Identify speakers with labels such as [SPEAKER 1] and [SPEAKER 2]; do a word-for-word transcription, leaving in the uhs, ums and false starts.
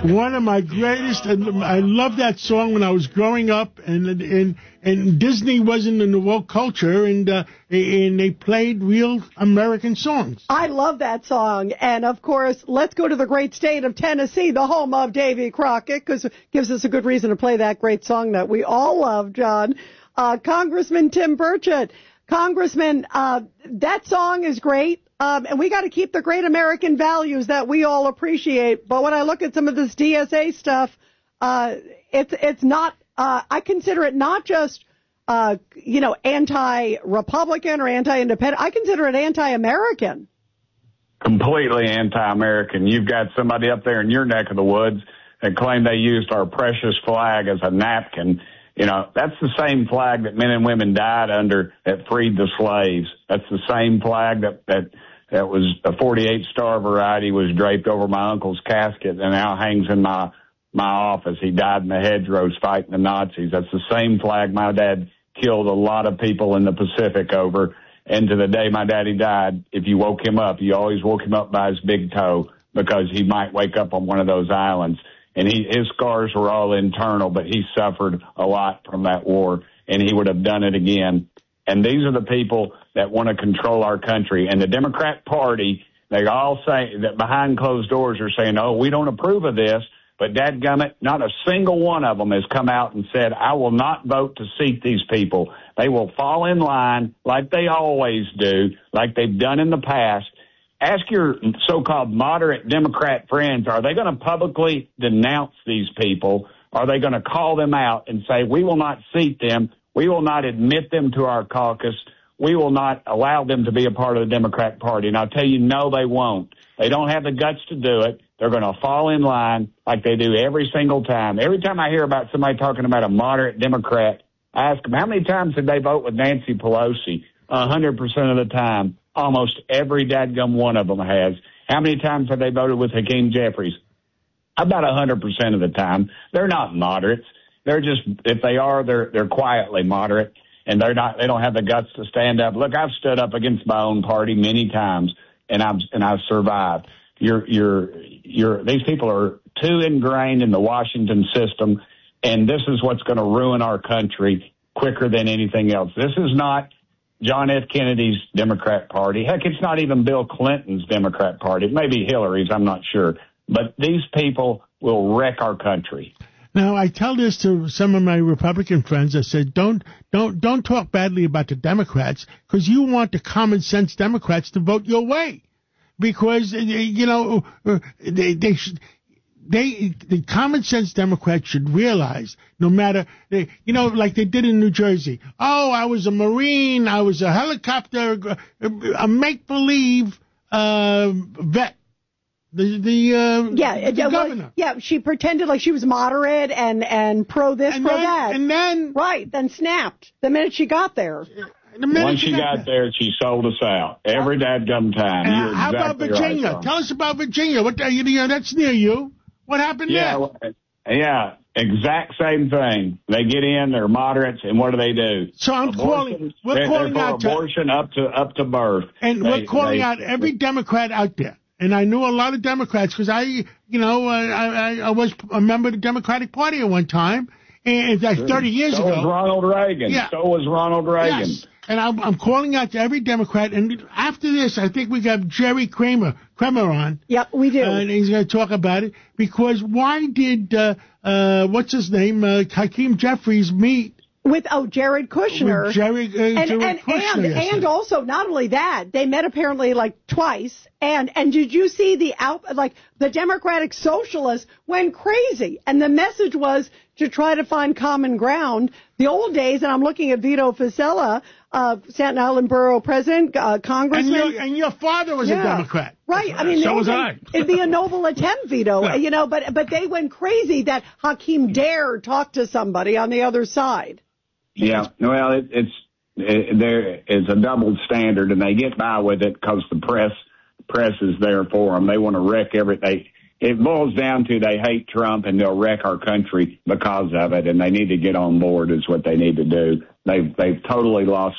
[SPEAKER 1] One of my greatest, and I loved that song when I was growing up, and and and Disney wasn't in the woke culture, and uh, and they played real American songs.
[SPEAKER 2] I love that song, and of course, let's go to the great state of Tennessee, the home of Davy Crockett, because it gives us a good reason to play that great song that we all love, John. Uh, Congressman Tim Burchett. Congressman, uh, that song is great, um, and we got to keep the great American values that we all appreciate. But when I look at some of this D S A stuff, uh, it's it's not. Uh, I consider it not just uh, you know anti-Republican or anti-independent. I consider it anti-American.
[SPEAKER 3] Completely anti-American. You've got somebody up there in your neck of the woods that claimed they used our precious flag as a napkin. You know, that's the same flag that men and women died under that freed the slaves. That's the same flag that, that, that was a forty-eight star variety was draped over my uncle's casket and now hangs in my, my office. He died in the hedgerows fighting the Nazis. That's the same flag my dad killed a lot of people in the Pacific over. And to the day my daddy died, if you woke him up, you always woke him up by his big toe because he might wake up on one of those islands. And he, his scars were all internal, but he suffered a lot from that war, and he would have done it again. And these are the people that want to control our country. And the Democrat Party, they all say that behind closed doors are saying, oh, we don't approve of this. But dadgummit, not a single one of them has come out and said, I will not vote to seat these people. They will fall in line like they always do, like they've done in the past. Ask your so-called moderate Democrat friends, are they going to publicly denounce these people? Are they going to call them out and say, we will not seat them, we will not admit them to our caucus, we will not allow them to be a part of the Democrat Party? And I'll tell you, no, they won't. They don't have the guts to do it. They're going to fall in line like they do every single time. Every time I hear about somebody talking about a moderate Democrat, I ask them, how many times did they vote with Nancy Pelosi? A hundred percent of the time. Almost every dadgum one of them has. How many times have they voted with Hakeem Jeffries? About a hundred percent of the time. They're not moderates. They're just, if they are, they're they're quietly moderate, and they're not. They don't have the guts to stand up. Look, I've stood up against my own party many times, and I've and I've survived. You're you're you're. These people are too ingrained in the Washington system, and this is what's going to ruin our country quicker than anything else. This is not John F. Kennedy's Democrat Party. Heck, it's not even Bill Clinton's Democrat Party. It may be Hillary's, I'm not sure. But these people will wreck our country.
[SPEAKER 1] Now, I tell this to some of my Republican friends. I said, don't don't don't talk badly about the Democrats, because you want the common sense Democrats to vote your way. Because, you know, they they should... They, the common sense Democrats should realize, no matter, they, you know, like they did in New Jersey. Oh, I was a Marine, I was a helicopter, a make-believe uh, vet. The the, uh,
[SPEAKER 2] yeah,
[SPEAKER 1] the
[SPEAKER 2] well,
[SPEAKER 1] governor.
[SPEAKER 2] Yeah, she pretended like she was moderate and, and pro this,
[SPEAKER 1] and
[SPEAKER 2] pro
[SPEAKER 1] then,
[SPEAKER 2] that.
[SPEAKER 1] And then...
[SPEAKER 2] Right, then snapped the minute she got there.
[SPEAKER 1] The
[SPEAKER 3] Once she got, got there, she sold us out. Every dadgum time.
[SPEAKER 1] Uh,
[SPEAKER 3] You're
[SPEAKER 1] how
[SPEAKER 3] exactly
[SPEAKER 1] about Virginia?
[SPEAKER 3] Right,
[SPEAKER 1] Tell us about Virginia. What you know, that's near you. What happened
[SPEAKER 3] yeah,
[SPEAKER 1] there?
[SPEAKER 3] Yeah, exact same thing. They get in, they're moderates, and what do they do?
[SPEAKER 1] So I'm
[SPEAKER 3] abortion,
[SPEAKER 1] calling, we're
[SPEAKER 3] they're,
[SPEAKER 1] calling
[SPEAKER 3] they're for
[SPEAKER 1] out
[SPEAKER 3] abortion
[SPEAKER 1] to,
[SPEAKER 3] up to up to birth,
[SPEAKER 1] and
[SPEAKER 3] they,
[SPEAKER 1] we're calling
[SPEAKER 3] they,
[SPEAKER 1] out every Democrat out there. And I knew a lot of Democrats because I, you know, I, I I was a member of the Democratic Party at one time, and that's like thirty years
[SPEAKER 3] so
[SPEAKER 1] ago.
[SPEAKER 3] So was Ronald Reagan.
[SPEAKER 1] Yeah.
[SPEAKER 3] So was Ronald Reagan.
[SPEAKER 1] Yes. And I'm, I'm calling out to every Democrat. And after this, I think we got Jerry Kramer, Kramer on.
[SPEAKER 2] Yep, we do.
[SPEAKER 1] And he's going to talk about it. Because why did, uh, uh, what's his name, uh, Hakeem Jeffries meet
[SPEAKER 2] with, oh, Jared Kushner.
[SPEAKER 1] With Jerry, uh,
[SPEAKER 2] and,
[SPEAKER 1] Jared
[SPEAKER 2] and,
[SPEAKER 1] Kushner.
[SPEAKER 2] And, and also, not only that, they met apparently like twice. And, and did you see the out, like the Democratic Socialists went crazy. And the message was to try to find common ground. The old days, and I'm looking at Vito Fossella, uh, Staten Island Borough President, uh, Congressman.
[SPEAKER 1] And, and your father was
[SPEAKER 2] yeah.
[SPEAKER 1] a Democrat.
[SPEAKER 2] Right. I mean,
[SPEAKER 1] so was
[SPEAKER 2] be,
[SPEAKER 1] I.
[SPEAKER 2] It'd be a noble attempt, Vito, yeah. you know, but, but they went crazy that Hakeem dared talk to somebody on the other side.
[SPEAKER 3] Yeah. Well, it, it's, it, there is a double standard, and they get by with it because the press, press is there for them. They want to wreck everything. It boils down to they hate Trump and they'll wreck our country because of it, and they need to get on board is what they need to do. They've they've totally lost